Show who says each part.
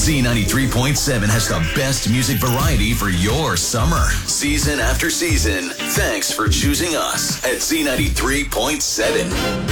Speaker 1: Z93.7 has the best music variety for your summer. Season after season. Thanks for choosing us at Z93.7.